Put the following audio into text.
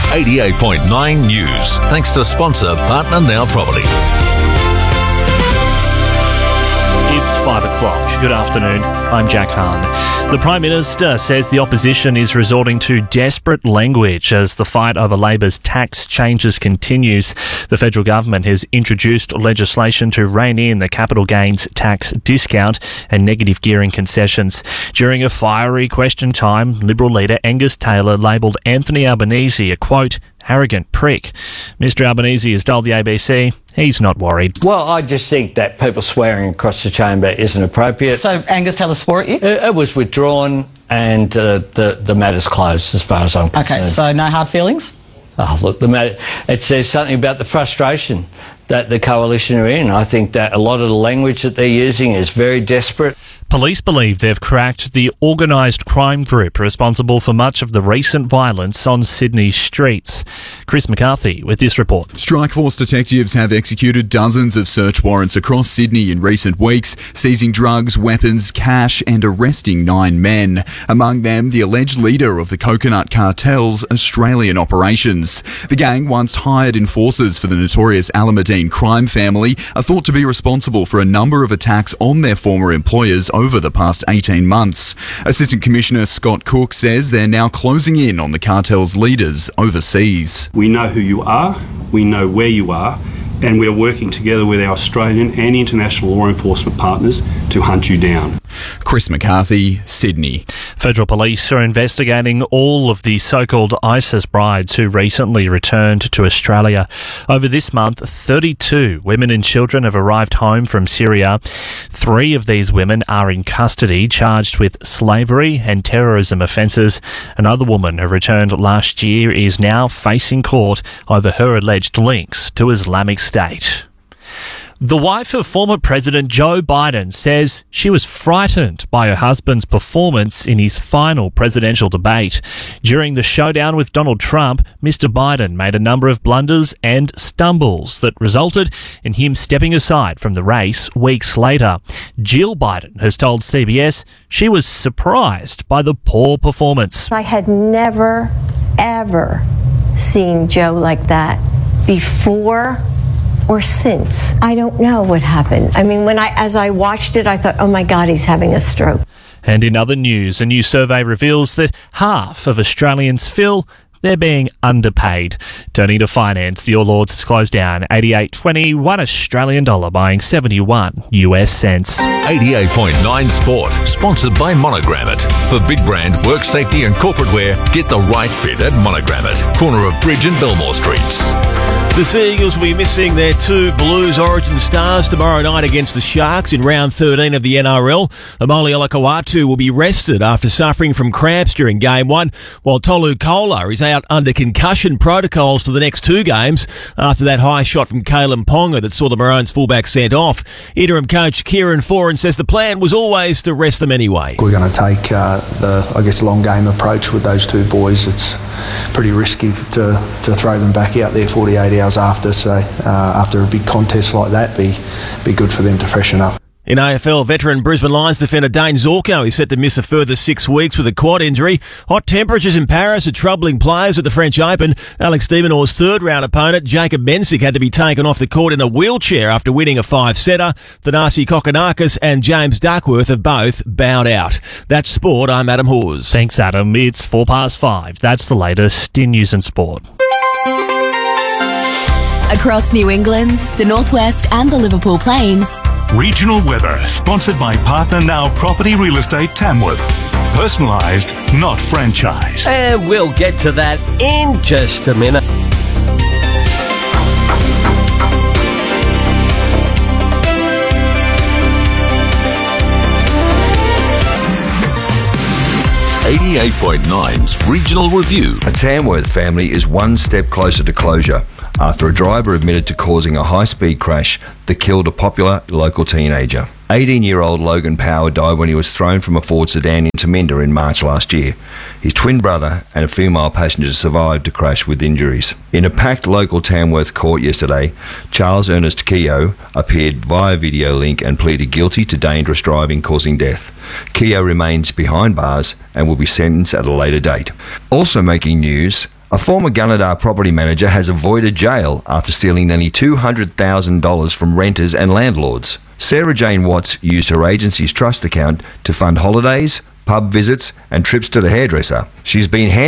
88.9 News. Thanks to sponsor Partner Now Property. It's 5 o'clock. Good afternoon. I'm Jack Hahn. The Prime Minister says the opposition is resorting to desperate language as the fight over Labor's tax changes continues. The federal government has introduced legislation to rein in the capital gains tax discount and negative gearing concessions. During a fiery question time, Liberal leader Angus Taylor labelled Anthony Albanese a, quote, arrogant prick. Mr Albanese has told the ABC he's not worried. Well, I just think that people swearing across the chamber isn't appropriate. So Angus Taylor swore at you? It was withdrawn and the matter's closed as far as I'm concerned. Okay, so no hard feelings? Oh, look, the matter, it says something about the frustration that the coalition are in. I think that a lot of the language that they're using is very desperate. Police believe they've cracked the organised crime group responsible for much of the recent violence on Sydney's streets. Chris McCarthy with this report. Strikeforce detectives have executed dozens of search warrants across Sydney in recent weeks, seizing drugs, weapons, cash and arresting 9 men. Among them, the alleged leader of the Coconut Cartel's Australian operations. The gang once hired enforcers for the notorious Alameddine crime family, are thought to be responsible for a number of attacks on their former employers over the past 18 months. Assistant Commissioner Scott Cook says they're now closing in on the cartel's leaders overseas. We know who you are, we know where you are, and we're working together with our Australian and international law enforcement partners to hunt you down. Chris McCarthy, Sydney. Federal police are investigating all of the so-called ISIS brides who recently returned to Australia. Over this month, 32 women and children have arrived home from Syria. 3 of these women are in custody, charged with slavery and terrorism offences. Another woman who returned last year is now facing court over her alleged links to Islamic State. The wife of former President Joe Biden says she was frightened by her husband's performance in his final presidential debate. During the showdown with Donald Trump, Mr. Biden made a number of blunders and stumbles that resulted in him stepping aside from the race weeks later. Jill Biden has told CBS she was surprised by the poor performance. I had never, ever seen Joe like that before or since. I don't know what happened. I mean, as I watched it, I thought, oh my God, he's having a stroke. And in other news, a new survey reveals that half of Australians feel they're being underpaid. Turning to finance, the All Ords has closed down 88.20, $1 Australian dollar buying 71 US cents. 88.9 Sport, sponsored by Monogram It. For big brand, work safety and corporate wear, get the right fit at Monogram It. Corner of Bridge and Belmore Streets. The Sea Eagles will be missing their 2 Blues Origin stars tomorrow night against the Sharks in round 13 of the NRL. Amoli Olakau'atu will be rested after suffering from cramps during Game 1, while Tolu Koula is out under concussion protocols for the next 2 games after that high shot from Kalen Ponga that saw the Maroons fullback sent off. Interim coach Kieran Foran says the plan was always to rest them anyway. We're going to take the long game approach with those 2 boys. It's pretty risky to throw them back out there 48 hours after, so after a big contest like that, be good for them to freshen up. In AFL, veteran Brisbane Lions defender Dane Zorko is set to miss a further 6 weeks with a quad injury. Hot temperatures in Paris are troubling players at the French Open. Alex de Minaur's third-round opponent, Jacob Mensik, had to be taken off the court in a wheelchair after winning a 5-setter. Thanasi Kokkinakis and James Duckworth have both bowed out. That's sport. I'm Adam Hawes. Thanks, Adam. It's 5:04. That's the latest in news and sport. Across New England, the Northwest and the Liverpool Plains. Regional weather, sponsored by Partner Now Property Real Estate Tamworth. Personalised, not franchised. And we'll get to that in just a minute. .9's Regional Review. A Tamworth family is one step closer to closure after a driver admitted to causing a high-speed crash that killed a popular local teenager. 18-year-old Logan Power died when he was thrown from a Ford sedan into Mender in March last year. His twin brother and a female passenger survived the crash with injuries. In a packed local Tamworth court yesterday, Charles Ernest Keogh appeared via video link and pleaded guilty to dangerous driving causing death. Keogh remains behind bars and will be sentenced at a later date. Also making news, A former Gunnedah property manager has avoided jail after stealing nearly $200,000 from renters and landlords. Sarah Jane Watts used her agency's trust account to fund holidays, pub visits and trips to the hairdresser. She's been